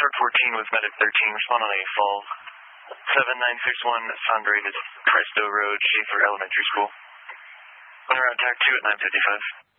Short 14 with Medic 13, respond on a fall. 7961 San Bernardino, Presto Road, Schaefer Elementary School. On route TAC 2 at 9:55.